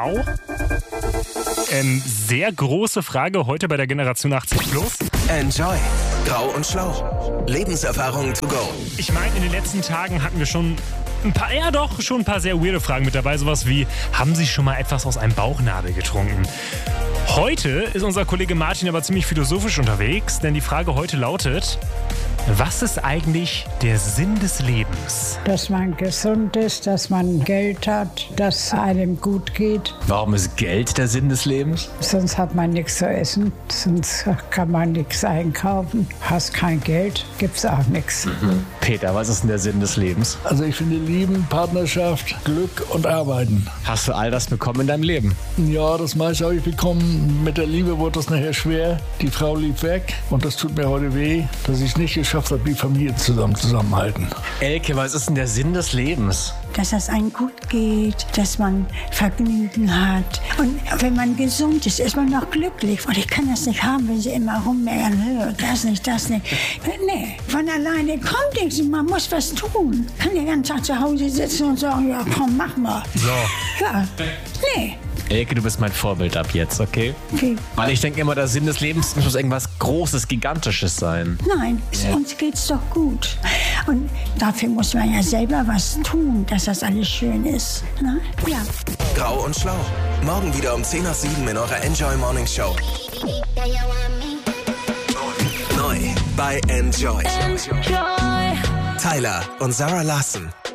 Wow. Sehr große Frage heute bei der Generation 80 Plus. Enjoy. Grau und Schlau. Lebenserfahrung to go. Ich meine, in den letzten Tagen hatten wir schon ein paar sehr weirde Fragen mit dabei. Sowas wie, haben Sie schon mal etwas aus einem Bauchnabel getrunken? Heute ist unser Kollege Martin aber ziemlich philosophisch unterwegs, denn die Frage heute lautet: Was ist eigentlich der Sinn des Lebens? Dass man gesund ist, dass man Geld hat, dass einem gut geht. Warum ist Geld der Sinn des Lebens? Sonst hat man nichts zu essen, sonst kann man nichts einkaufen. Hast kein Geld, gibt's auch nichts. Peter, was ist denn der Sinn des Lebens? Also ich finde Lieben, Partnerschaft, Glück und Arbeiten. Hast du all das bekommen in deinem Leben? Ja, das meiste habe ich bekommen. Mit der Liebe wurde das nachher schwer. Die Frau lief weg und das tut mir heute weh, dass ich es nicht geschafft habe, die Familie zusammenhalten. Elke, was ist denn der Sinn des Lebens? Dass es einem gut geht, dass man Vergnügen hat. Und wenn man gesund ist, ist man noch glücklich. Und ich kann das nicht haben, wenn sie immer rummeckern, das nicht. Nee, von alleine kommt nichts. Man muss was tun. Kann den ganzen Tag zu Hause sitzen und sagen, ja komm, mach mal. So. Ja, nee. Elke, du bist mein Vorbild ab jetzt, okay? Okay. Weil ich denke immer, der Sinn des Lebens muss irgendwas Großes, Gigantisches sein. Nein, uns geht's doch gut. Und dafür muss man ja selber was tun, dass das alles schön ist. Ne? Ja. Grau und Schlau. Morgen wieder um 10 nach 7 in eurer Enjoy Morning Show. Neu bei Enjoy. Tyler und Sarah Larsson.